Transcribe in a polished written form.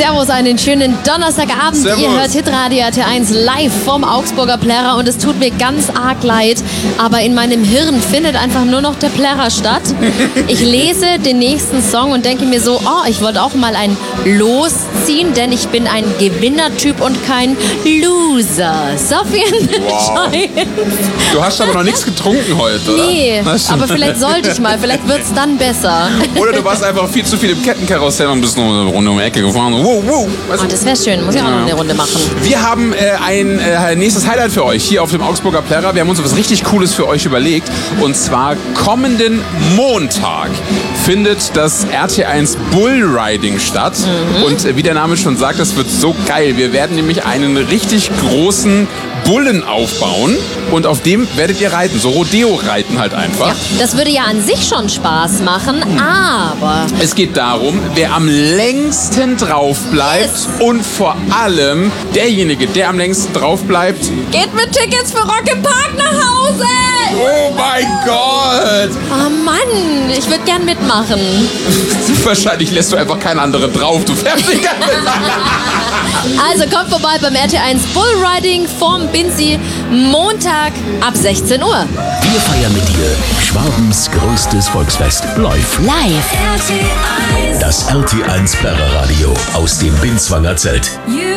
Servus, einen schönen Donnerstagabend. Servus. Ihr hört Hitradio RT1 live vom Augsburger Plärrer und es tut mir ganz arg leid, aber in meinem Hirn findet einfach nur noch der Plärrer statt. Ich lese den nächsten Song und denke mir so, oh, ich wollte auch mal ein Los ziehen, denn ich bin ein Gewinnertyp und kein Loser. Sofian Schein. Du hast aber noch nichts getrunken heute, oder? Nee, aber vielleicht sollte ich mal, vielleicht wird es dann besser. Oder du warst einfach viel zu viel im Kettenkarussell und bist nur eine Runde um die Ecke gefahren. Wow, wow. Weißt Oh, du? das wäre schön, muss ich auch noch eine Runde machen. Wir haben ein nächstes Highlight für euch hier auf dem Augsburger Plärrer. Wir haben uns was richtig Cooles für euch überlegt. Und zwar kommenden Montag findet das RT1 Bullriding statt. Und wie der Name schon sagt, das wird so geil. Wir werden nämlich einen richtig großen Bullen aufbauen und auf dem werdet ihr reiten. So Rodeo-Reiten halt einfach. Ja, das würde ja an sich schon Spaß machen, aber Es geht darum, wer am längsten drauf bleibt und vor allem derjenige, der am längsten drauf bleibt. geht mit Tickets für Rock im Park nach Hause! Oh mein Gott! Oh Mann, ich würde gern mitmachen. Wahrscheinlich lässt du einfach keinen anderen drauf. Du fährst nicht gerne mit. Also kommt vorbei beim RT1 Bullriding vorm Binzi, Montag ab 16 Uhr. Wir feiern mit dir Schwabens größtes Volksfest live. Live. Das RT1 Plärrer Radio aus dem Binswanger Zelt. You